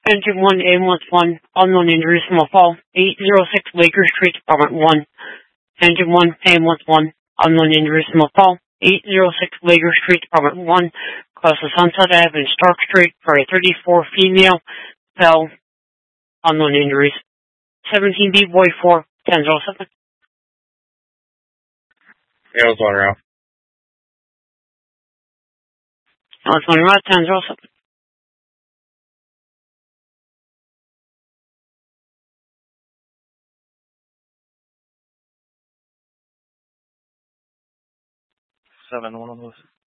Engine 1, ambulance 1, unknown injuries from a fall, 806 Laker Street, Department 1. Engine 1, ambulance 1, unknown injuries from a fall, 806 Laker Street, Department 1, across the Sunset Ave and Stark Street for a 34 female, fell, unknown injuries. 17B Boy 4, 1007. Yeah, it was on around. I was wondering about 1007. Seven, one of those.